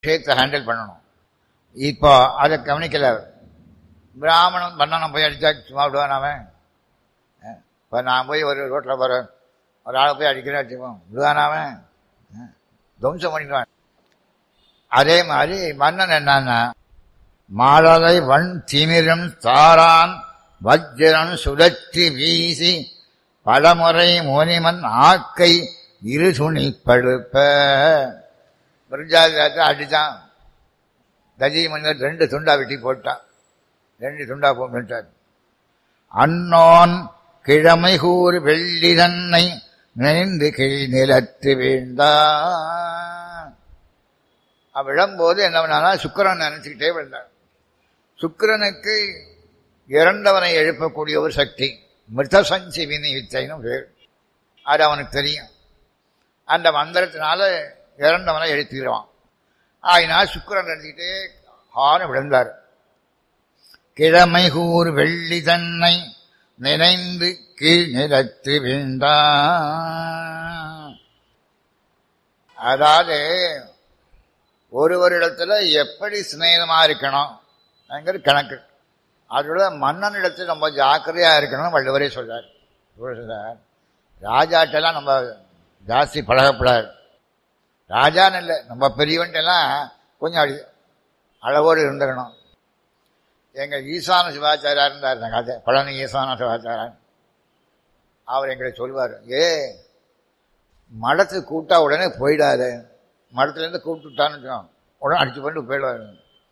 விஷயத்தை ஹேண்டில் பண்ணணும். இப்போ அதை கவனிக்கல. பிராமணன் பண்ணணும் போய் அடித்தா சும்மா விடுவான் அவன். இப்போ நான் போய் ஒரு ரோட்டில் போகிறேன், ஒரு ஆளை போய் அடிக்கிறேன் வச்சுப்போம், விடுவான் அவன், துவம்சம் பண்ணிடுவான். அதே மாதிரி மன்னன் என்னன்னா, மாலதை வன் திமிரம் தாரான் வஜ்ரன் சுழற்றி வீசி பலமுறை முனிமன் ஆக்கை இரு துணி பழுப்ப. பிரஜாதிராஜா அடித்தான். கஜி மன்னர் 2 துண்டா வெட்டி போட்டான். 2 துண்டா போட்டார். அன்னோன் கிழமை கூறு வெள்ளி தன்னை நினைந்து கீழ் நிலத்து வீழ்ந்தான். விழும்போது என்ன பண்ணா, சுக்கிரன் நினைச்சுக்கிட்டே விழுந்தார். சுக்கிரனுக்கு இறந்தவனை எழுப்பக்கூடிய ஒரு சக்தி மிருத சஞ்சீவினி வித்தைன்னு பேர். அது அவனுக்கு தெரியும். அந்த மந்திரத்தினால இறந்தவனை எழுத்திடுவான். ஆயினால் சுக்கிரன் நினைச்சுக்கிட்டே ஆன விழுந்தார். கிழமை கூர் வெள்ளி தன்னை நினைந்து கீழ் நிலத்து வீழ்ந்தான். அதாவது ஒருவரிடத்துல எப்படி சிநேகமா இருக்கணும் கணக்கு. அதோட மன்னனிடத்தில் ரொம்ப ஜாக்கிரதையா இருக்கணும் வள்ளுவரே சொல்றார். ராஜாட்டெல்லாம் நம்ம ஜாஸ்தி பழகப்படாது. ராஜான்னு இல்லை, நம்ம பெரியவன்ட்டெல்லாம் கொஞ்சம் அளவோடு இருந்துக்கணும். எங்கள் ஈசான சிவாச்சாரியா இருந்தார், கதை பழனி ஈசான சிவாச்சாரன். அவர் எங்களை சொல்லுவார், மடத்துக்கு கூப்பிட்டா உடனே போயிடாது. மடத்துலேருந்து கூப்பிட்டுட்டான்னு உடனே அடிச்சு பண்ணிட்டு போயிடுவார்.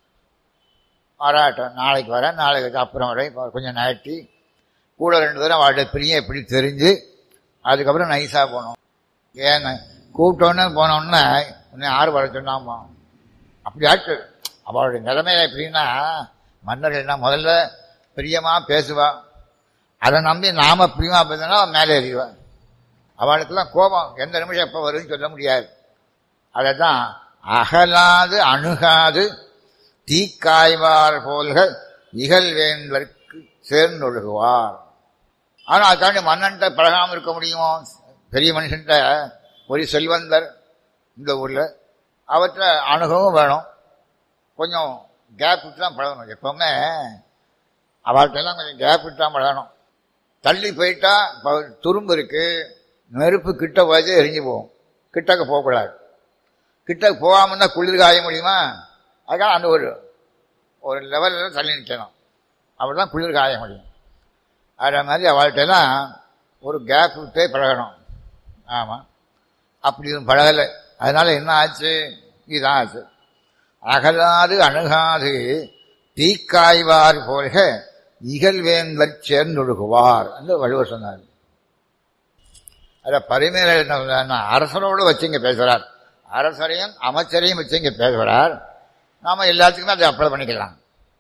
வராட்டம், நாளைக்கு வரேன், நாளைக்கு அப்புறம் வரை கொஞ்சம் நட்டி கூட 2 பேரும் அவளுடைய பிரியம் எப்படி தெரிஞ்சு அதுக்கப்புறம் நைஸாக போகணும். ஏன்னு கூப்பிட்டோன்னே போனோன்னா இன்னும் 6 வர சொன்னாமா. அப்படி ஆச்சு. அவளுடைய நிலைமையில எப்படின்னா, மன்னர்கள்னா முதல்ல பிரியமாக பேசுவா, அதை நம்பி நாம பிரியமாக பேசினா மேலே ஏறிடுவான். அவளுக்கெல்லாம் கோபம் எந்த நிமிஷம் எப்போ வருதுன்னு சொல்ல முடியாது. அதை தான் அகலாது அணுகாது தீக்காய்வார் போல்கள் இகழ்வேந்தற்கு சேர்ந்தொழுகுவார். ஆனால் அதுக்காண்டி மன்னன்ட்ட பழகாமல் இருக்க முடியுமோ? பெரிய மனுஷன்ட்ட ஒரு செல்வந்தர் இந்த ஊரில் அவற்றை அணுகவும் வேணும். கொஞ்சம் கேப் விட்டு தான் பழகணும். எப்பவுமே அவள்கிட்டெல்லாம் கொஞ்சம் கேப் விட்டு தான் பழகணும். தள்ளி போயிட்டா துரும்பு இருக்கு, நெருப்பு கிட்ட போய் எரிஞ்சு போகும். கிட்டக்க போகக்கூடாது. கிட்ட போகாமல் தான் குளிர் காய முடியுமா? அதுக்காக அந்த ஒரு லெவலில் தள்ளி நிற்கணும். அப்படி தான் குளிர் காய முடியும். அதே மாதிரி அவள்கிட்டலாம் ஒரு கேப் விட்டே பழகணும். ஆமாம், அப்படி பழகலை. அதனால என்ன ஆச்சு? இதுதான் ஆச்சு. அகலாது அணுகாது தீக்காய்வார் போல்க இகழ்வேந்தர் சேர்ந்தொழுகுவார் என்று வள்ளுவர் சொன்னார். அதில் பரிமையில என்ன, அரசரோடு வச்சு இங்கே பேசுகிறார். அரசரையும் அமைச்சரையும் வச்சு இங்கே பேசுகிறார். நாம எல்லாத்துக்குமே அதை அப்ளை பண்ணிக்கலாம்.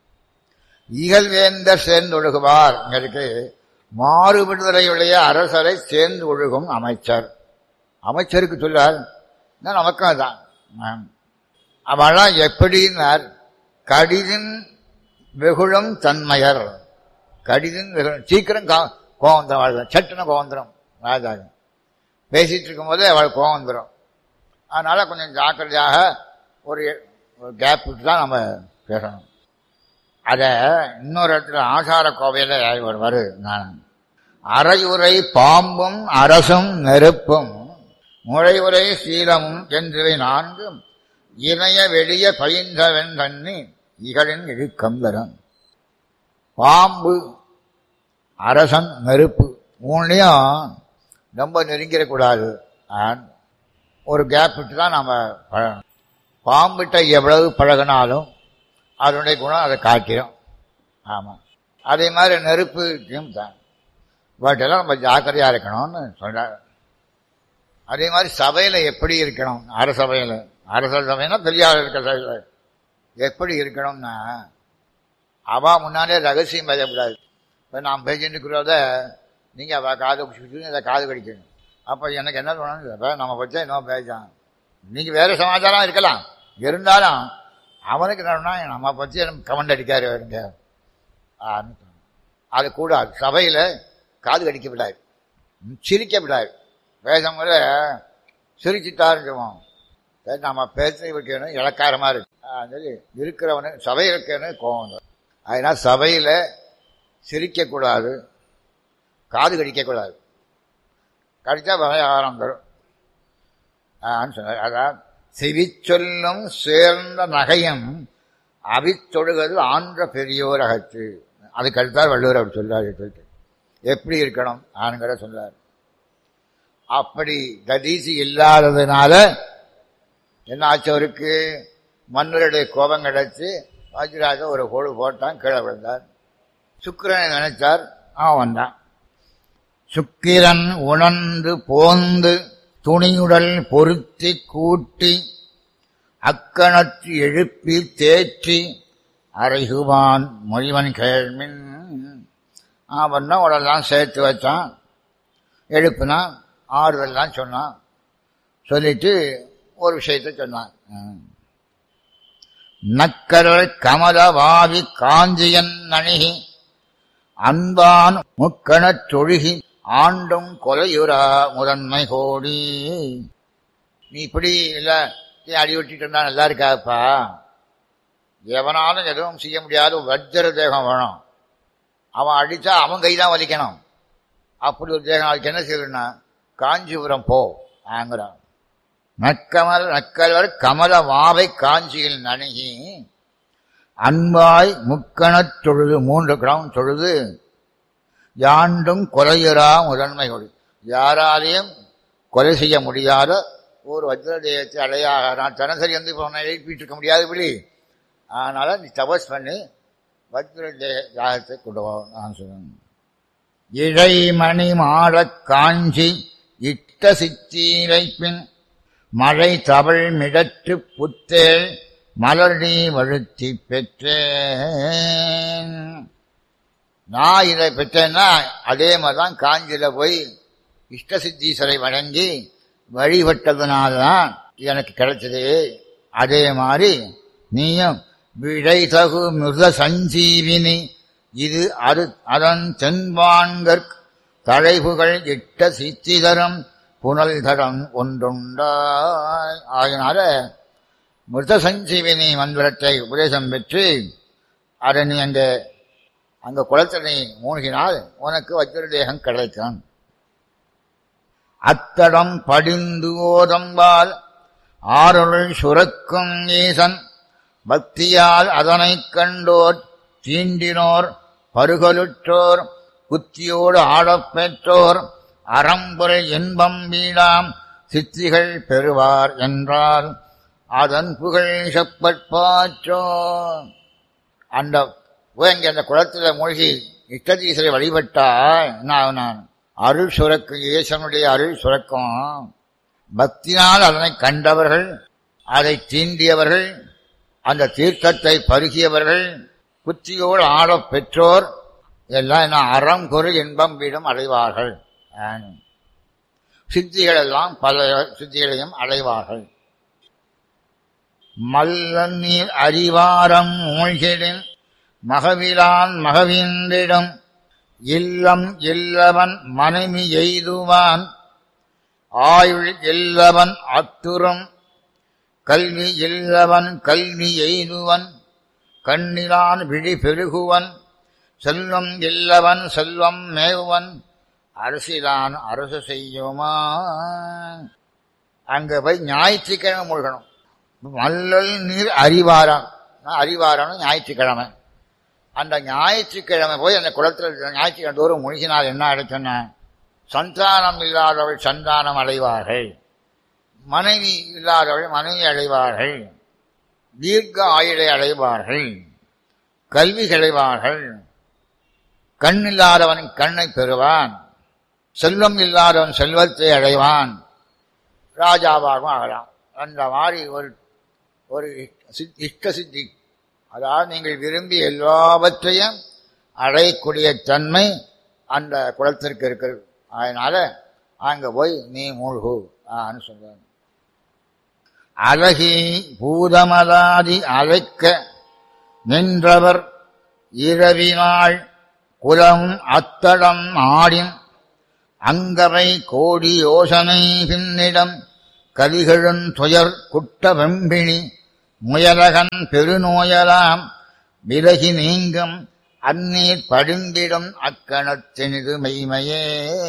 இகழ்வேந்தர் சேர்ந்து ஒழுகுவார். இங்களுக்கு மாறுபடுதலையுடைய அரசரை சேர்ந்து ஒழுகும் அமைச்சர். அமைச்சருக்கு சொல்றார், நமக்கும் அதுதான். அவெல்லாம் எப்படின்னார், கடிதின் வெகுழும் தன்மையர். கடிதின் வெகுழும், சீக்கிரம் கோவந்திரம் வாழ்க்கை, சட்டுன கோவந்திரம். ராஜா பேசிட்டு இருக்கும் போதே அவள் கோவந்திரம். அதனால கொஞ்சம் ஜாக்கிரதையாக ஒரு கேப் விட்டு தான் நம்ம பேசணும். அதை இன்னொரு இடத்துல ஆசார கோவையில் வருவார். நான் அரையுரை பாம்பும் அரசும் நெருப்பும் முறையுரை சீலமும் என்றவை 4 இணைய வெளிய பயின்றவன் தண்ணி இகழின் இழுக்கம் தரும். பாம்பு, அரசன், நெருப்பு 3லையும் ரொம்ப நெருங்கிடக்கூடாது. ஒரு கேப் விட்டு தான் நம்ம பழகணும். பாம்பிட்ட எவ்வளவு பழகினாலும் அதனுடைய குணம் அதை காட்டிடும். ஆமாம், அதே மாதிரி நெருப்புக்கும் தான். பட் எல்லாம் நம்ம ஜாக்கிரதையாக இருக்கணும்னு சொல்கிறார். அதே மாதிரி சபையில் எப்படி இருக்கணும்? அரசபையில், அரச சபைனா பெரியார் இருக்கிற சபையில் எப்படி இருக்கணும்னா, அவா முன்னாலே ரகசியம் பேசக்கூடாது. இப்போ நாம் பேசிட்டு இருக்கிறத நீங்கள் அவள் காது பிடிச்சிட்டு அதை காது கடிக்கணும். அப்போ எனக்கு என்ன தோணும், நம்ம பற்றி இன்னும் பேசான். நீங்கள் வேறு சமாச்சாரம் இருக்கலாம், இருந்தாலும் அவனுக்கு என்னன்னா நம்ம பற்றி கமெண்ட் அடிக்காரு வருங்க. அது கூடாது. சபையில் காது கடிக்க விடாது, சிரிக்க விடாது. பேசும்போது சிரிச்சுட்டாருன்னு சொல்லுவோம். நம்ம பேச்சு வைக்கணும் இலக்காரமா இருக்கு சொல்லி இருக்கிறவனு சபை இருக்கணும் கோவம். அதனால சபையில சிரிக்கக்கூடாது, காது கடிக்கக்கூடாது. கடிச்சா வியாபாரம் தரும் சொன்னார். அதான் செவிச்சொல்லும் சேர்ந்த நகையும் அவித்தொழுகிறது ஆன்ற பெரியோர் அகற்று. அதுக்கு அடுத்தார் வள்ளுவர் அப்படி சொல்றாரு. எப்படி இருக்கணும் ஆண்கிற சொன்னார். அப்படி ததீசி இல்லாததுனால என்ன ஆச்சு, அவருக்கு மன்னருடைய கோபம் கிடைச்சு வாஜ்ராஜ ஒரு கோடு போட்டான், கீழே விழுந்தார். சுக்கிரனை நினைச்சார், வந்தான். சுக்கிரன் உணர்ந்து போந்து துணியுடல் பொருத்தி கூட்டி அக்கணத்து எழுப்பி தேற்றி அரைகுவான் மொழிவன் கேள்மின். அவன் உடலாம் சேர்த்து வச்சான், எழுப்புனான், ஆறுதல்லாம் சொன்னான். சொல்லிட்டு ஒரு விஷயத்தை சொன்னான். நக்கரல் கமலவாவி காஞ்சியன் அணுகி அன்பான் முக்கணச் சொழுகி ஆண்டும் கொலையுறா முதன்மை கோடி. நீ இப்படி இல்ல அடி விட்டுட்டு இருந்தா நல்லா இருக்காப்பா. எவனாலும் எதுவும் செய்ய முடியாத வஜ்ர தேகம் வேணும். அவன் அடிச்சா அவன் கைதான் வலிக்கணும். அப்படி ஒரு தேகம் அதுக்கு என்ன செய்யணும்னா காஞ்சிபுரம் போ ஆங்கிறான். நக்கலர் கமல வாவை காஞ்சியில் நணுகி அன்பாய் முக்கணச் தொழுது 3 கிரவுண்ட் தொழுது யாண்டும் கொலையுறா முதன்மை கொடு. யாராலையும் கொலை செய்ய முடியாத ஒரு வஜ்ரதேயத்தை அடையாக நான் தினசரி வந்து எழுப்பிட்டு இருக்க முடியாது இப்படி. அதனால நீ தபஸ் பண்ணி வஜ்ரதேயத்தை கொண்டு வா நான் சொன்னேன். இழைமணி மாடக் காஞ்சி இட்ட சித்தீரை பின் மழை தவள் மிடற்று புத்தேள் மலர்டி வழுத்தி பெற்றேன். நான் இதை பெற்றேன்னா அதே மாதிரிதான் காஞ்சியில போய் இஷ்டசித்தீஸ்வரை வணங்கி வழிபட்டதுனால்தான் எனக்கு கிடைச்சது. அதே மாதிரி நீயும் விடை தகு மிருத சஞ்சீவினி இது அதன் தென்பான்கற் தழைவுகள் இட்ட சித்திதரம் புனல் தடம் ஒன்றுண்டாய். ஆகினால மிருத சஞ்சீவினி மந்திரத்தை உபதேசம் பெற்று அதை நீ அங்க குளத்தில் நீ மூழ்கினால் உனக்கு வஜ்ரதேகம் கிடைக்கும். அத்தடம் படிந்து ஓதம்பால் ஆருள் சுரக்கும் ஈசன் பக்தியால் அதனைக் கண்டோர் தீண்டினோர் பருகலுற்றோர் புத்தியோடு ஆடப் பெற்றோர் அறம்பொருள் இன்பம் வீடாம் சித்திகள் பெறுவார் என்றால் அதன் புகழ் செப்பற்பாற்றோ. அந்த அந்த குளத்தில் மூழ்கி இஷ்டதீசரை வழிபட்டா நான் அருள் சுரக்கும், ஈசனுடைய அருள் சுரக்கும். பக்தினால் அதனை கண்டவர்கள், அதை தீண்டியவர்கள், அந்த தீர்த்தத்தை பருகியவர்கள், புத்தியோடு ஆடப் பெற்றோர் எல்லாம் என்ன அறம் பொருள் இன்பம் வீடும் அடைவார்கள். சித்திகள் எல்லாம் பல சித்திகளையும் அடைவார்கள். மல்லன் நீர் அறிவாரம் மூழ்கிடின் மகவிலான் மகவின்றிடம் இல்லம் இல்லவன் மனைவி எய்துவான் ஆயுள் இல்லவன் அத்துறும் கல்வி இல்லவன் கல்வி எய்துவன் கண்ணிலான் விழி பெருகுவன் செல்வம் இல்லவன் செல்வம் மேவுவன் அரசிலான் அரசு செய்யுமா. அங்க போய் ஞாயிற்றுக்கிழமை மூழ்கணும். மல்லல் நீர் அறிவாரம், அறிவாரம் ஞாயிற்றுக்கிழமை. அந்த ஞாயிற்றுக்கிழமை போய் அந்த குளத்தில் ஞாயிற்றுக்கிழமை தோறும் மூழ்கினால் என்ன அடைச்சன, சந்தானம் இல்லாதவள் சந்தானம் அடைவார்கள், மனைவி இல்லாதவள் மனைவி அடைவார்கள், தீர்க்க ஆயுளை அடைவார்கள், கல்வி கிடைவார்கள், கண் இல்லாதவன் கண்ணை பெறுவான், செல்வம் இல்லாதவன் செல்வத்தை அடைவான், ராஜாவாகவும் ஆகலாம். அந்த மாதிரி ஒரு இஷ்ட சித்தி, அதாவது நீங்கள் விரும்பி எல்லாவற்றையும் அடையக்கூடிய தன்மை அந்த குளத்திற்கு இருக்கிறது. அதனால அங்க போய் நீ மூழ்கு சொல்றாங்க. அழகி பூதமலாதி அழைக்க நின்றவர் இரவினாள் குலம் அத்தடம் ஆடின் அங்கவை கோடி யோசனை பின்னிடம் கலிகழும் துயர் குட்ட வெம்பிணி முயலகன் பெருநோயலாம் விலகி நீங்கும் அந்நீர் படிந்திடும் அக்கணத்தினிது மெய்மையே.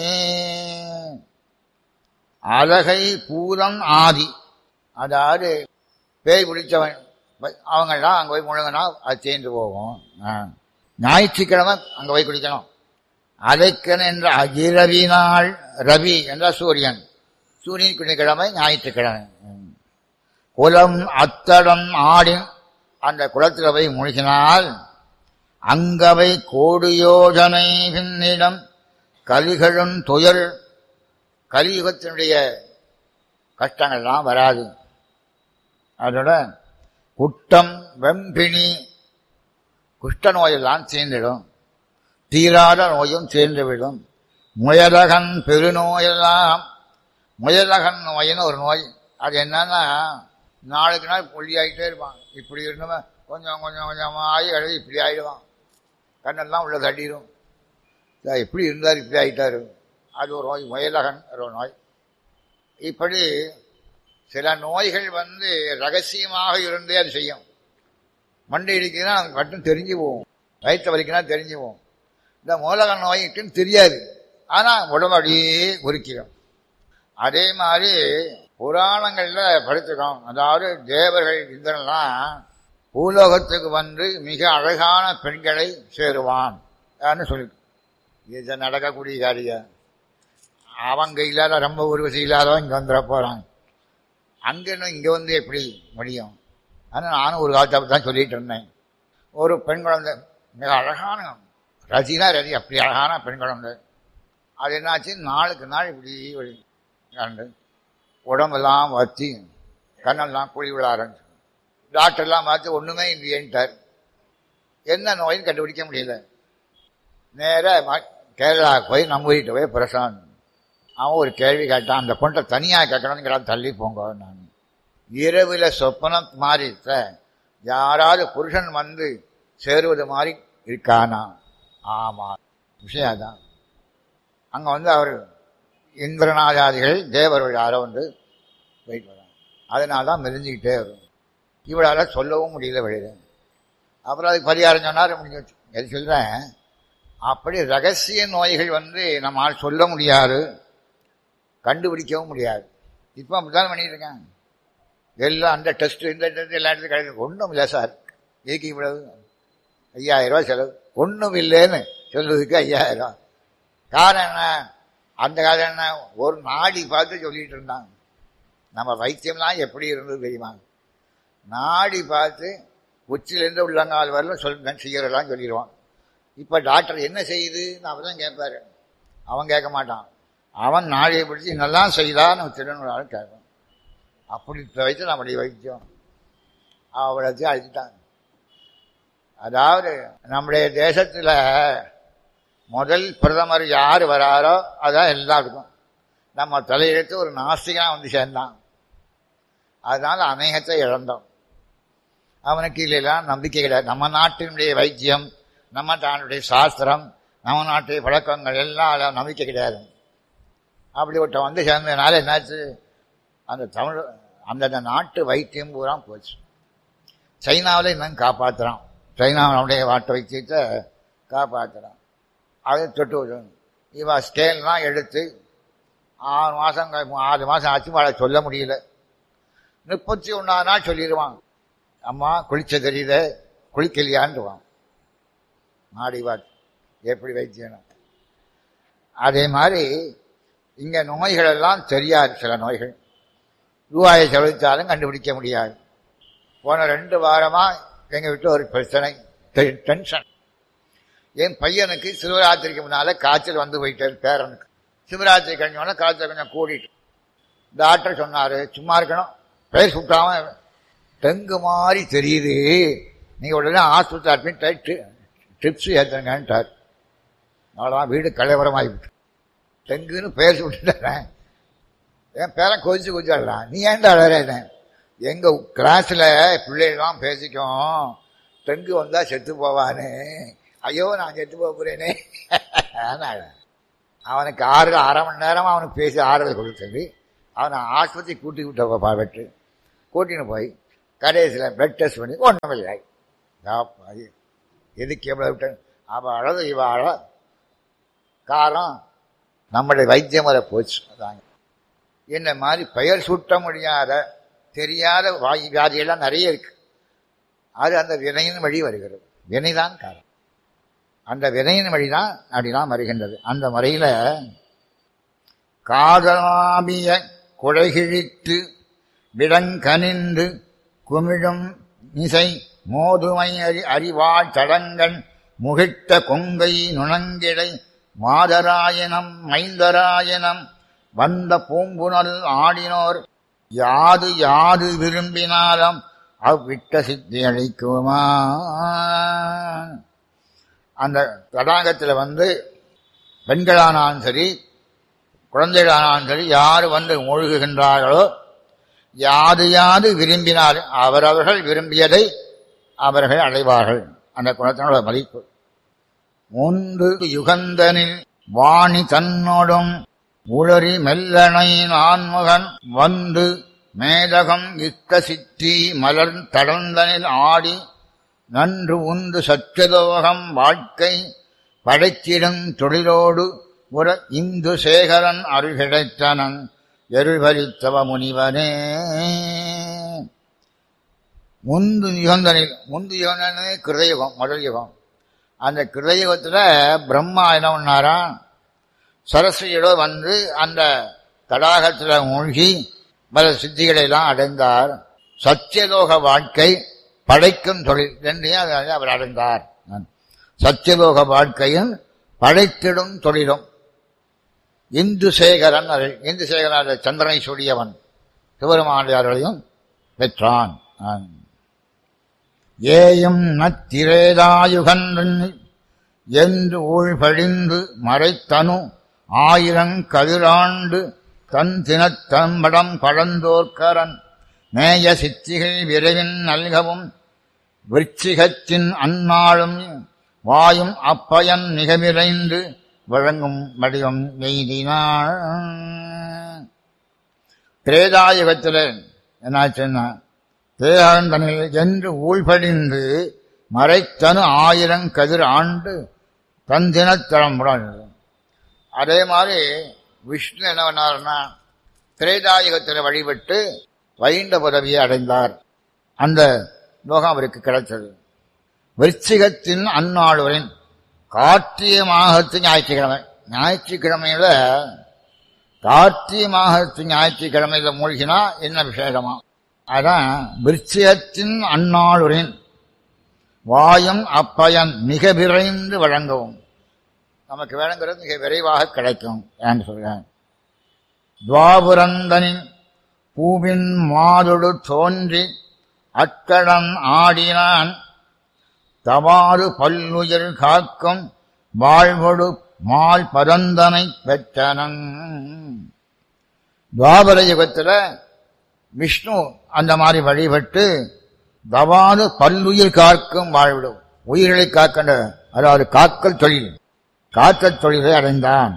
அழகை பூரம் ஆதி, அதாவது பேய் பிடிச்சவன் அவங்கெல்லாம் அங்கே போய் முழுங்கினா அது சேர்ந்து போகும். ஞாயிற்றுக்கிழமை அங்கே போய் குடிக்கணும். அலைக்கன் என்ற அகிரவி நாள், ரவி என்ற சூரியன், சூரியன் குடிக்கிழமை ஞாயிற்றுக்கிழமை. குலம் அத்தடம் ஆடின், அந்த குளத்தில் போய் முழுகினால் அங்கவை கோடியோஜனை பின்னிடம் கலிகளும் துயர், கலியுகத்தினுடைய கஷ்டங்கள்லாம் வராது. அதோட குட்டம் வெம்பிணி, குஷ்ட நோயெல்லாம் சேர்ந்துடும், தீராத நோயும் சேர்ந்துவிடும். முயலகன் பெருநோயெல்லாம், முயலகன் நோயின்னு ஒரு நோய். அது என்னன்னா நாளுக்கு நாள் புள்ளியாகிட்டே இருப்பான். இப்படி இருந்தவன் கொஞ்சம் கொஞ்சம் கொஞ்சமாகி எழுதி இப்படி ஆகிடுவான். கண்ணெல்லாம் உள்ள தட்டிடும். எப்படி இருந்தார் இப்படி ஆகிட்டாரு. அது ஒரு நோய், முயலகன் ஒரு நோய். இப்படி சில நோய்கள் ரகசியமாக இருந்தே அது செய்யும். மண்டை இடிக்குதுன்னா அது மட்டும் தெரிஞ்சு போகும், வயிற்று வலிக்குன்னா தெரிஞ்சு போகும். இந்த மூலகன் நோய்க்குன்னு தெரியாது, ஆனால் உடம்பு அப்படியே குறிக்கிறோம். அதே மாதிரி புராணங்கள்ல படிச்சிருக்கோம். அதாவது தேவர்கள் இந்திரன்லாம் பூலோகத்துக்கு மிக அழகான பெண்களை சேருவான் சொல்லி, இது நடக்கக்கூடிய காரியம். அவங்க இல்லாத ரொம்ப உருவசி இல்லாதவன் இங்கே வந்துட போறான். அங்கன்னு இங்கே எப்படி முடியும்? ஆனால் நானும் ஒரு காலத்தை தான் சொல்லிட்டு இருந்தேன். ஒரு பெண் குழந்தை, மிக அழகான ரசினா ரசி, அப்படி அழகான பெண் குழந்தை. அது என்னாச்சு, நாளுக்கு நாள் இப்படி கண்டு உடம்பெல்லாம் வச்சு கண்ணெல்லாம் குழி விழ ஆரம்பிச்சு. டாக்டர்லாம் பார்த்து ஒன்றுமே இல்லையேன்ட்டார். என்ன நோயின்னு கண்டுபிடிக்க முடியல. நேராக கேரளா போய் நம்ம வீட்டு போய் பிரசாந்த் அவன் ஒரு கேள்வி கேட்டான். அந்த பொண்ணை தனியாக கேட்கணுங்கிற தள்ளி போங்க. நான் இரவுல சொப்பனம் மாதிரி யாராவது புருஷன் சேருவது மாதிரி இருக்கானா? ஆமா, விஷயம் தான். அங்கே அவர் இந்திரநாதாதிகள் தேவர்கள் யாரோ போயிட்டு வராங்க. அதனால தான் மெலிஞ்சிக்கிட்டே வரும். இவளால் சொல்லவும் முடியல வெளியில. அப்புறம் அதுக்கு பரிகாரம் சொன்னார், முடிஞ்சு. எது சொல்றேன், அப்படி ரகசிய நோய்கள் நம்மால் சொல்ல முடியாது, கண்டுபிடிக்கவும் முடியாது. இப்போ அப்படித்தான் பண்ணிட்டு இருக்காங்க. எல்லாம் அந்த டெஸ்ட் இந்த டெஸ்ட் எல்லா இடத்துலையும் கிடையாது. ஒன்றும் இல்லை சார், இதுக்கு இவ்வளவு 5000 ரூபா செலவு, ஒன்றும் இல்லைன்னு சொல்றதுக்கு 5000 ரூபா. காரணம் என்ன? அந்த காலம் என்ன, ஒரு நாடி பார்த்து சொல்லிட்டு இருந்தாங்க. நம்ம வைத்தியம்லாம் எப்படி இருந்தது தெரியுமா? நாடி பார்த்து உச்சிலேருந்து உள்ளங்கால் வரல செய்யறதெல்லாம் சொல்லிடுவான். இப்போ டாக்டர் என்ன செய்யுதுன்னு அவன் தான் கேட்பாரு. அவன் கேட்க மாட்டான். அவன் நாடியை பிடிச்சி என்னெல்லாம் செய்தான்னு திருநூறாலும் கேட்பான். அப்படி வைத்து நம்முடைய வைத்தியம் அவ்வளோத்தையும் அழிச்சுட்டாங்க. அதாவது நம்முடைய தேசத்தில் முதல் பிரதமர் யார் வராரோ அதான் எல்லாருக்கும். நம்ம தலையெழுத்து ஒரு நாஸ்திகனாக சேர்ந்தான். அதனால அநேகத்தை இழந்தோம். அவனுக்கு இல்லைலாம் நம்பிக்கை கிடையாது. நம்ம நாட்டினுடைய வைத்தியம், நம்ம தானுடைய சாஸ்திரம், நம்ம நாட்டுடைய பழக்கங்கள் எல்லாம் நம்பிக்கை கிடையாது. அப்படி ஒருத்த சேர்ந்ததுனால என்னாச்சு, அந்த தமிழ் அந்தந்த நாட்டு வைத்தியம் பூரா போச்சு. சைனாவில் இன்னும் காப்பாற்றுறான். சைனாவுடைய நாட்டு வைத்தியத்தை காப்பாற்றுறான். அதை தொட்டு இவ ஸ்கேல்லாம் எடுத்து 6 மாதம் ஆச்சு, வாழ சொல்ல முடியல. 31ஆம் நாள் சொல்லிடுவான், அம்மா குளிச்ச தெரியல, குளிக்கலையான்டுவான். மாடி வாட் எப்படி வைத்தியம். அதே மாதிரி இங்க நோய்கள் எல்லாம் தெரியாது. சில நோய்கள் ரூபாயை செலவித்தாலும் கண்டுபிடிக்க முடியாது. போன 2 வாரமா எங்க வீட்டில் ஒரு பிரச்சனை, டென்ஷன். என் பையனுக்கு சிவராத்திரிக்கு முன்னால காய்ச்சல் போயிட்டாரு. பேரனுக்கு சிவராத்திரி கழிஞ்சோன்னா காய்ச்சல் கொஞ்சம் கூடிட்டு டாக்டர் சொன்னாரு, சும்மா இருக்கணும், பெயர் சுட்டாம டெங்கு மாதிரி தெரியுது, நீங்க உடனே ஆஸ்பத்திரி ட்ரிப்ஸ் ஏற்றுங்கன்ட்டார். அவ்வளோதான், வீடு கலைவரமாகிவிட்டு. டெங்குன்னு பெயர் சுட்டுட்டேன். என் பேரன் கொதிச்சு அழறான். நீ ஏன்டா அழற? எங்க கிளாஸ்ல பிள்ளைகள்லாம் பேசிக்கும், டெங்கு வந்தா செத்து போவானு. ஐயோ, நான் செத்து போறேனே. அவனுக்கு 1/2 மணி நேரமா அவனுக்கு பேசி ஆறுதல் கொடுத்தது. அவனை ஆஸ்பத்திரி கூட்டி விட்டு கூட்டின்னு போய் கடைசியில் பிளட் டெஸ்ட் பண்ணி ஒன்றும் இல்லை. எதுக்கு எவ்வளோ விட்டு அவள் அழகு இவ அழ காரம் நம்முடைய வைத்திய முறை போச்சு. அதாங்க இந்த மாதிரி பெயர் சூட்ட முடியாத தெரியாத வியாதியெல்லாம் நிறைய இருக்கு. அது அந்த வினையின் வழி வருகிறது. வினைதான் காரணம். அந்த வினையின் வழிதான் அப்படிலாம் வருகின்றது. அந்த முறையில காதலாபிய குழைகிழித்து விடங்கனின்று குமிழும் இசை மோதுமை அறிவாள் தடங்கன் முகிட்ட கொங்கை நுணங்கிடை மாதராயனம் மைந்தராயனம் வந்த பூம்புணல் ஆடினோர் யாது யாது விரும்பினாலும் அவ்விட்ட சித்தி அளிக்குமா. அந்த தடாகத்தில் பெண்களானாலும் சரி குழந்தைகளானாலும் சரி யார் மூழ்குகின்றார்களோ யாது யாது விரும்பினாலும் அவரவர்கள் விரும்பியதை அவர்கள் அடைவார்கள். அந்த குணத்தினோட மதிப்பு. 3 யுகந்தனில் வாணி தன்னோடும் உளறி மெல்லனை நான்முகன் மேதகம் இத்த சித்தி மலர் தடந்தனில் ஆடி நன்று உந்து சச்சதோகம் வாழ்க்கை படைத்திடும் தொழிலோடு உற இந்து சேகரன் அருகிடைத்தனன் எருள்பரித்தவ முனிவனே. முந்து யுகந்தனே கிருதயுகம், முதல் யுகம். அந்த கிருதயுகத்தில் பிரம்மா என்ன பண்ணாரா, சரஸ்வதியோட அந்த தடாகத்தில் மூழ்கி பல சித்திகளை எல்லாம் அடைந்தார். சத்தியலோக வாழ்க்கை படைக்கும் தொழில் ரெண்டையும் அவர் அடைந்தார். சத்தியலோக வாழ்க்கையும் படைத்திடும் தொழிலும். இந்து சேகரன் சந்திரனை சூடியவன் சிவருமானியார்களையும் பெற்றான். ஏயும் நத்திரேதாயுகன் என்று ஊழ்பழிந்து மறைத்தனு 1000 கதிராண்டு தன் தினத்தம்படம் பழந்தோர்க்கரன் மேய சித்திகள் விரைவின் நல்கவும் விருச்சிகத்தின் அந்நாளும் வாயும் அப்பயன் மிக விரைந்து வழங்கும் வடிவம் எய்தினாள். திரேதாயுகத்தில் என்னாச்சுன்னா, தேகந்தனில் என்று ஊழ்படிந்து மறைத்தனு 1000 கதிர் ஆண்டு தந்தினத்தளம்புடன். அதே மாதிரி விஷ்ணு என்ன பண்ணார்னா, திரேதாயுகத்தில் வழிபட்டு வைண்ட பதவியை அடைந்தார். அந்த லோகம் அவருக்கு கிடைத்தது. விருச்சிகத்தின் அந்நாளுவரின் கார்த்திகை மாகத்து ஞாயிற்றுக்கிழமையில கார்த்திகை மாகத்து ஞாயிற்றுக்கிழமையில மூழ்கினா என்ன விசேஷமா? அதான் விருச்சிகத்தின் அந்நாளுரின் வாயும் அப்பயன் மிக விரைந்து வழங்கவும். நமக்கு வேணுங்கிறது மிக விரைவாக கிடைக்கும் என்று சொல்றேன். துவாபுரந்தனின் பூவின் மாதொடு தோன்றி அக்கடன் ஆடினான் தவாறு பல்லுயிர் காக்கும் வாழ்வொடு மால் பரந்தனை பெற்றனன். துவாபர யுகத்தில் விஷ்ணு அந்த மாதிரி வழிபட்டு தவாறு பல்லுயிர் காக்கும் வாழ்விடும், உயிர்களை காக்கின்ற, அதாவது காக்கல் தொழிலை அடைந்தான்.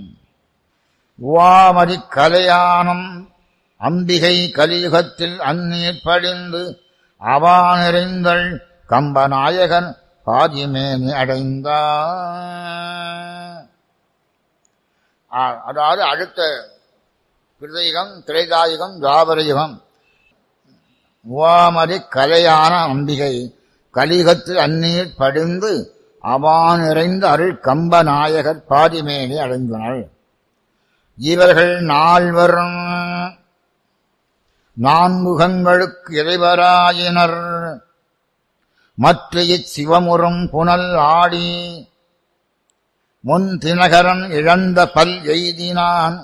உவாமதி கலையானம் அம்பிகை கலியுகத்தில் அந்நீர் படிந்து அவா நிறைந்தள் கம்பநாயகன் பாதிமேனி அடைந்தார். அதாவது அடுத்த கிருதயுகம், திரேதாயுகம், துவாபர யுகம். உவாமதி கலையான அம்பிகை கலியுகத்தில் அந்நீர் படிந்து அவா நிறைந்த அருள் கம்பநாயகர் பாதிமேனி அடைந்தனர். இவர்கள் 4 நான்முகங்களுக்கு இறைவராயினர். மற்ற இச்சிவமுறும் புனல் ஆடி முன் தினகரன் இழந்த பல் எய்தினான்.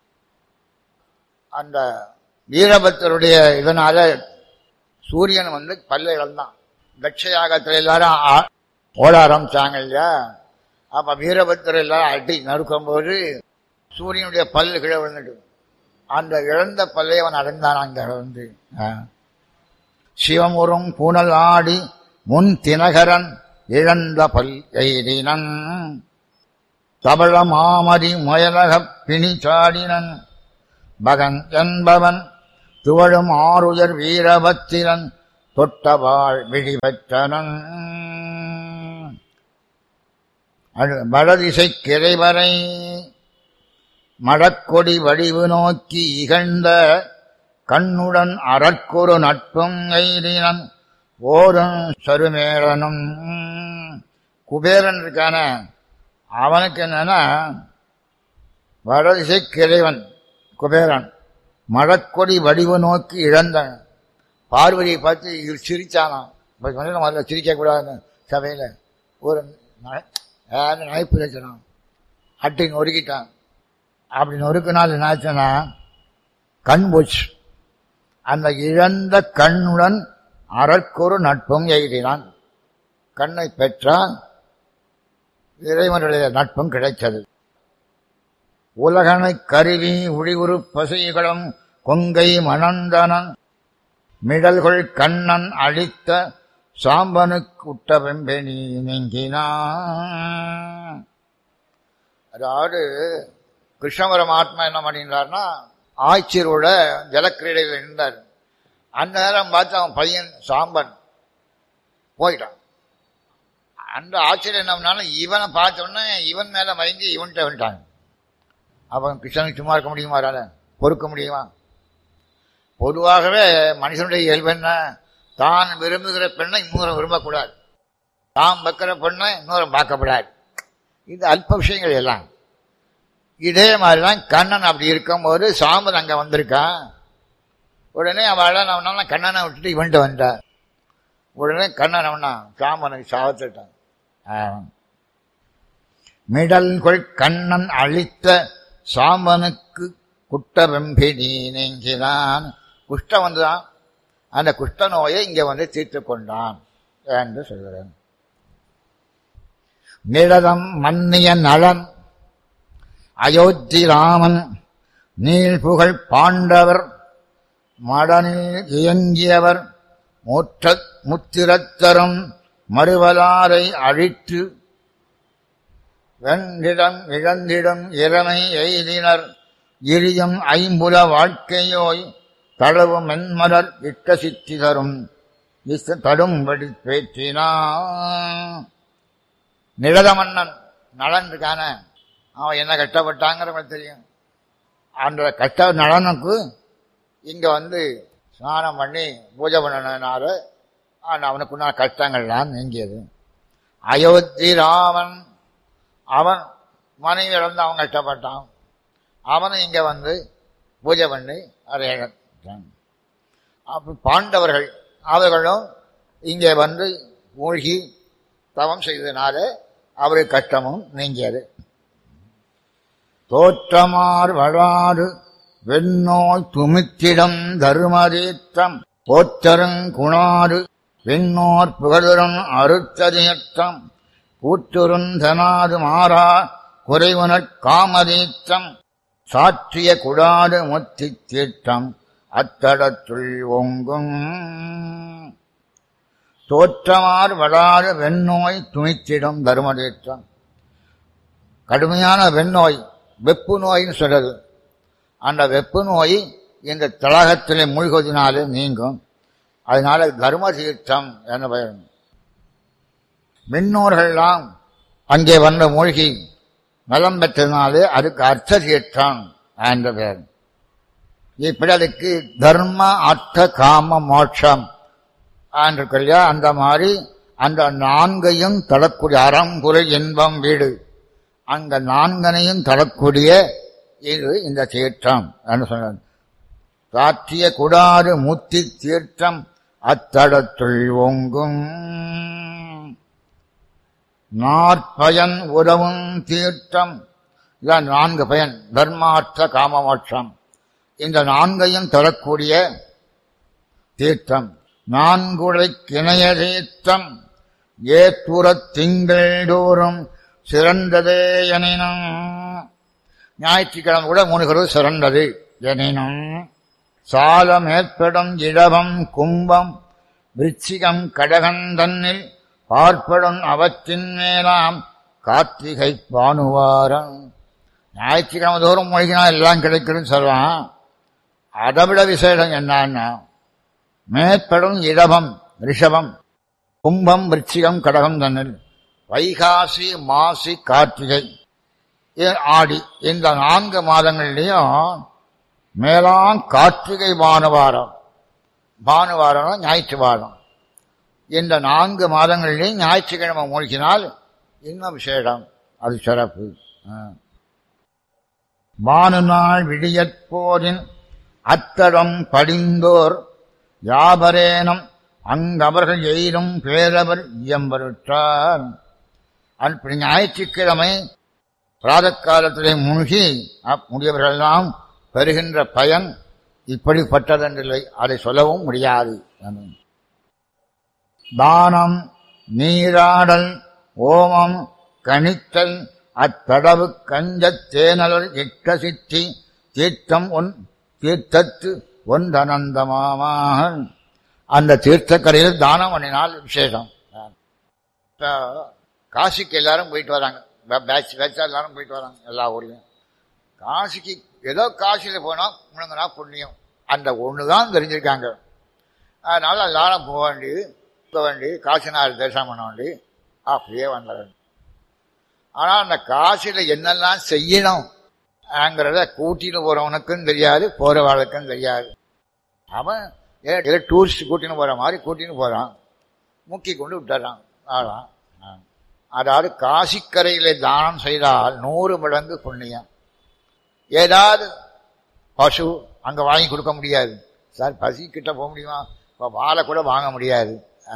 அந்த வீரபத்தருடைய இதனால சூரியன் பல்ல இழந்தான். தட்சயாகத்தில் எல்லாரும் ஓட ஆரம்பிச்சாங்க இல்லையா? அப்ப வீரபத்தர் எல்லாரும் அடி நறுக்கும் போது சூரியனுடைய பல்லு கீழே விழுந்துட்டு அந்த இழந்த பல்லை அவன் அடைந்தான். அங்க சிவமுறும் பூனல் ஆடி முன் தினகரன் இழந்த பல் எய்தினன். தபள மாமதி முயலகப் பிணி சாடினன் பகன் என்பவன் துவழும் ஆறுயர் வீரபத்திரன் தொட்டவாள் விழி பெற்றனன் வடதிசை கிளைவரை மடக்கொடி வடிவு நோக்கி இகழ்ந்த கண்ணுடன் அறற்கொரு நட்பும் எய்தினன் ஓரும் சருமேளனும். குபேரன் இருக்கான அவனுக்கு என்னன்னா வடதிசை கிளைவன் குபேரன் மடக்கொடி வடிவு நோக்கி இழந்தான். பார்வதியை பார்த்து சிரிச்சானான். முதல்ல சிரிக்கக்கூடாது சபையில் ஒரு நகைப்பு வச்சான். அட்டை நொறுக்கிட்டான். அப்படி நொறுக்கினால் என்னாச்சுன்னா கண் போச்சு. அந்த இழந்த கண்ணுடன் அறற்கொரு நட்பும் எய்தினான். கண்ணை பெற்றான். இறைவனுடைய நட்பும் கிடைத்தது. உலகனை கருவி உழிவுறு பசைகளும் கொங்கை மணந்தனன் மிடல்கொள் கண்ணன் அழித்த சாம்பனுக்கு உட்ட வெம்பெனி நீங்கினான். அதாவது கிருஷ்ண பரமாத்மா என்ன பண்ணினார்னா ஆய்ச்சியரோட ஜலக்கிரீடையில் இருந்தார். அந்த நேரம் பார்த்து அவன் பையன் சாம்பன் போயிட்டான். அந்த ஆச்சரியம் என்னன்னாலும் இவனை பார்த்தோன்னே இவன் மேல மயங்கி இவன்கிட்ட வந்துட்டான். அவன் கிருஷ்ணனுக்கு சும்மா இருக்க முடியுமா? பொறுக்க முடியுமா? பொதுவாகவே மனுஷனுடைய இயல்பு என்ன? தான் விரும்புகிற பெண்ணை இன்னொரு விரும்பக்கூடாது, தான் வைக்கிற பெண்ணை இன்னொரு பார்க்கப்படாது. இது அல்ப விஷயங்கள் எல்லாம். இதே மாதிரிதான் கண்ணன் அப்படி இருக்கும்போது சாம்பன் அங்க வந்திருக்கான். உடனே அவன் கண்ணனை விட்டுட்டு இவன்ட்டு வந்தான். உடனே கண்ணன் அவனா சாம்பனுக்கு சாவத்துட்டான். மிடல்கொள் கண்ணன் அழித்த சாம்பனுக்கு குட்ட வெம்பினி நீங்கினான். குஷ்டம் வந்துதான். அந்த குஷ்ட நோயை இங்க வந்து தீர்த்து கொண்டான் என்று சொல்கிறேன். நிழதம் மன்னிய நலன் அயோத்தி ராமன் நீள் புகழ் பாண்டவர் மடனில் இயங்கியவர் முத்திரத்தரும் மறுவலாரை அழித்து வெண்டிடம் இழந்திடும் இறமை எய்தினர் இரியும் ஐம்புல வாழ்க்கையோய் தளவு மென்மலர் இட்ட சித்தி தரும் தடும்படி பேற்றினான். நிழத மன்னன் நலன் இருக்கான அவன் என்ன கஷ்டப்பட்டாங்கிற தெரியும். அந்த கஷ்ட நலனுக்கு இங்க வந்து ஸ்நானம் பண்ணி பூஜை பண்ணனால அவனுக்குன்னா கஷ்டங்கள்லாம் நீங்கியது. அயோத்தி ராமன் அவன் மனைவி இழந்து அவன் கஷ்டப்பட்டான். அவனும் இங்க வந்து பூஜை பண்ணி அதை இழந்தான். அப்ப பாண்டவர்கள் அவர்களும் இங்கே வந்து மூழ்கி தவம் செய்ததுனால அவருக்கு கஷ்டமும் நீங்கியது. தோற்றமார் வளாறு வெண்ணோய் துமித்திடம் தருமதீர்த்தம் போற்றருங்குணாறு வெண்ணோர் புகழரும் அருத்ததீர்த்தம் கூற்றுருந்தனாது மாறா குறைவுனற் காமதீர்த்தம் சாற்றிய குடாடு முத்தி தீர்த்தம் அத்தடத்துள் ஓங்கும். தோற்றமார் வளாறு வெண்ணோய் துணித்திடும் தருமதீர்த்தம். கடுமையான வெண்ணோய் வெப்பு நோயின்னு சொல்றது. அந்த வெப்பு நோய் இந்த தடாகத்திலே மூழ்குவதனாலே நீங்கும். அதனால தர்ம தீர்த்தம் என பெயர். விண்ணோர்கள்லாம் அங்கே வந்து மூழ்கி நலம் பெற்றதுனாலே அதுக்கு அர்த்த தீர்த்தம் என்ற பெயர். இப்படி அதுக்கு தர்ம அர்த்த காம மோட்சம் இல்லையா? அந்த மாதிரி அந்த நான்கையும் தரக்கூடிய அறம்பொருள் இன்பம் வீடு, அங்க நான்கனையும் தரக்கூடிய இது இந்த தீர்த்தம் என்று சொன்னார். சாற்றிய குடாறு முத்தி தீர்த்தம் அத்தடத்துள் ஓங்கும். நாற்பயன் உறவும் தீர்த்தம். இதான் 4 பயன். தர்மார்த்த காமமோட்சம். இந்த 4ஐயும் தரக்கூடிய தீர்த்தம். 4 கிணைய தீர்த்தம் ஏத்துறத் திங்கள் தோறும் சிறந்ததே எனினும். ஞாயிற்றுக்கிழமை கூட 3 கரு சிறந்தது எனினும் சாலம் ஏற்படும் இடவம் கும்பம் விருச்சிகம் கடகன் தன்னில் பார்ப்படும் அவற்றின் மேலாம் கார்த்திகை பானுவாரம். ஞாயிற்றுக்கிழமை தோறும் மொழிகினா எல்லாம் கிடைக்குன்னு சொல்றான். அதைவிட விசேஷம் என்னன்னா, மேற்படும் இடபம் ரிஷபம் கும்பம் விருச்சிகம் கடகம் தன்னில் வைகாசி மாசி கார்த்திகை ஆடி இந்த 4 மாதங்கள்லையும் மேலாம் கார்த்திகை பானுவாரம் ஞாயிற்று வாரம் இந்த 4 மாதங்களிலேயும் ஞாயிற்றுக்கிழமை மூழ்கினால் இன்னும் விசேஷம், அது சிறப்பு. பானு நாள் விடியற்போரின் அத்தடம் படிந்தோர் யாபரேனம் அங்கவர்கள் எயிலும் பேரவர் இயம்பருற்றார். அப்படி ஞாயிற்றுக்கிழமை பிராதக்காலத்திலே மூழ்கி முடியவர்களெல்லாம் பெறுகின்ற பயன் இப்படிப்பட்டதென்றில்லை, அதை சொல்லவும் முடியாது. தானம், நீராடல், ஓமம், கணித்தல், அத்தடவு கஞ்சத் தேனலர் இட்ட சித்தி தீர்த்தத்து ஒன்றனந்தமாக. அந்த தீர்த்தக்கரையில் தானம் பண்ணினால் விசேஷம். காசிக்கு எல்லாரும் போயிட்டு வராங்க, பேட்சா எல்லாரும் போயிட்டு வராங்க எல்லா ஊர்லையும். காசிக்கு ஏதோ காசியில் போனால் முழுங்கினா புண்ணியம், அந்த ஒன்று தான் தெரிஞ்சிருக்காங்க. அதனால எல்லாரும் போக வேண்டி காசினார் தரிசனம் பண்ண வேண்டி அப்படியே வந்துடுறேன். ஆனால் அந்த காசியில் என்னெல்லாம் செய்யணும் ங்கிறத கூட்டின்னு போகிறவனுக்கும் தெரியாது, போகிறவாளுக்கும் தெரியாது. அவன் ஏதோ டூரிஸ்ட் கூட்டின்னு போகிற மாதிரி கூட்டின்னு போகிறான், முக்கி கொண்டு விட்டுறான் ஆளாம். அதாவது காசிக்கரையிலே தானம் செய்தால் 100 மடங்கு புண்ணியம். ஏதாவது பசு அங்கே வாங்கி கொடுக்க முடியாது சார், பசி கிட்ட போக முடியுமா, இப்போ வாழை கூட வாங்க முடியாது.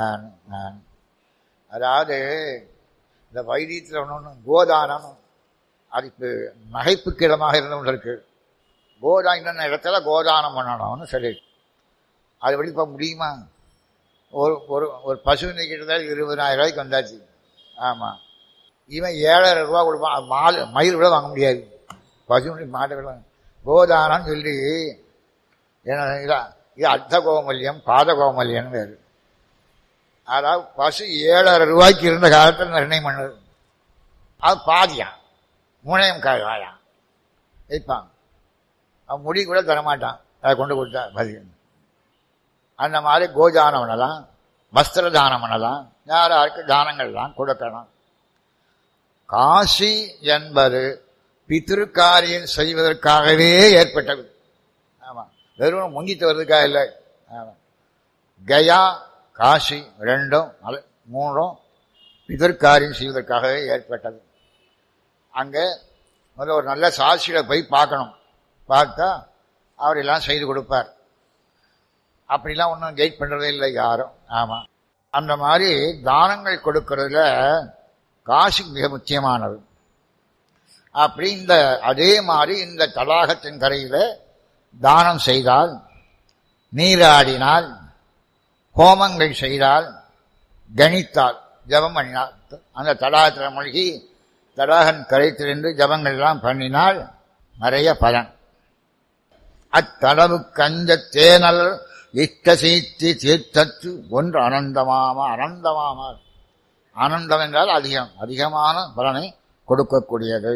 அதாவது இந்த வைத்தியத்தில் ஒன்று கோதானம், அது இப்போ நகைப்புக்கு இடமாக இருந்தவங்க இருக்கு. இன்னொன்று இடத்துல கோதானம் பண்ணணும்னு சொல்லி அது வெளிப்ப முடியுமா? ஒரு பசு கிட்டத்தட்ட 20,000 ரூபாய்க்கு வந்தாச்சு. ஆமாம், இவன் 7,000 ரூபா கொடுப்பான், மயில் கூட வாங்க முடியாது, பசு மாட்டை கூட. கோதானம் சொல்லி இது அர்த்த கோமல்யம் பாத கோமல்யம் வேறு. அதாவது பசு 7,000 ரூபாய்க்கு இருந்த காலத்தில் நிர்ணயம் பண்ணது. அது பாதியான், 3 காயான் வைப்பான். அவன் முடி கூட தரமாட்டான், அதை கொண்டு கொடுத்தா பசி. அந்த மாதிரி கோதானம் பண்ணலாம், வஸ்திர தானம் பண்ணலாம், யாருக்கு தானங்கள்லாம் கொடுக்கலாம். காசி என்பது பித்திருக்காரியம் செய்வதற்காகவே ஏற்பட்டது. ஆமாம், வெறும் முங்கிட்டு வர்றதுக்காக இல்லை. ஆமாம், கயா காசி 2 3 பிதற்காரியம் செய்வதற்காகவே ஏற்பட்டது. அங்கே முதல்ல ஒரு நல்ல சாட்சியில போய் பார்க்கணும், பார்த்தா அவரெல்லாம் செய்து கொடுப்பார். அப்படிலாம் ஒன்றும் கைட் பண்ணுறதே இல்லை யாரும். ஆமாம், அந்த மாதிரி தானங்கள் கொடுக்கறதுல காசு மிக முக்கியமானது. அப்படி அதே மாதிரி இந்த தடாகத்தின் கரையில் தானம் செய்தால், நீராடினால், ஹோமங்கள் செய்தால், கணித்தால், ஜபம் பண்ணினால், அந்த தடாகத்தில் மூழ்கி தடாகன் கரைத்திலிருந்து ஜபங்கள்லாம் பண்ணினால் நிறைய பலன். அத்தளவு கஞ்ச தேனல் இஷ்ட சீத்தி தீர்த்தத்து ஒன்று அனந்தமாமா. ஆனந்தம் என்றால் அதிகமான பலனை கொடுக்கக்கூடியது.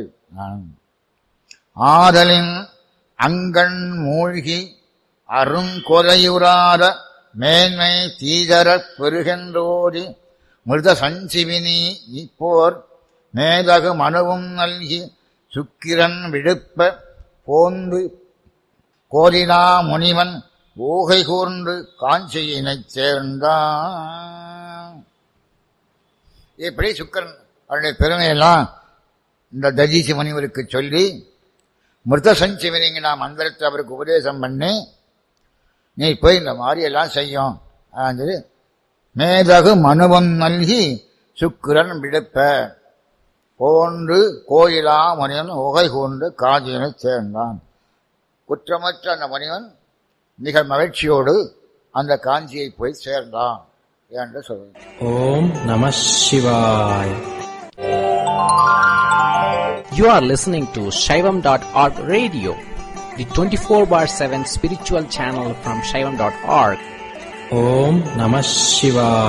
ஆதலின் அங்கண் மூழ்கி அருங்கொலையுறாத மேன்மை தீதர பெருகென்றோதி மிருத சஞ்சிவினி இப்போர் மேதகு மனுவும் நல்கி சுக்கிரன் விடுப்ப போந்து கோரிலா முனிவன் ஊகை கூர்ந்து காஞ்சியினைச் சேர்ந்தான். இப்படி சுக்கிரன் அவருடைய பெருமையெல்லாம் இந்த தஜீசி முனிவருக்கு சொல்லி மிருத சஞ்சீவனிங்க நான் மந்திரத்தை அவருக்கு உபதேசம் பண்ணி, நீ போய் இந்த மாதிரி எல்லாம் செய்யும் மேதகு மனுவம் நல்கி சுக்கிரன் விடுப்ப போன்று கோயிலா முனிவன் உகை கூர்ந்து காஞ்சியினை சேர்ந்தான். குற்றமற்ற அந்த முனிவன் மிக மகிழ்ச்சியோடு அந்த காஞ்சியை போய் சேர்ந்தான் என்று சொல்றார். ஓம் நம சிவாய். You are listening to Shaivam.org radio, the 24/7 spiritual channel from Shaivam.org. Om Namah Shivaya.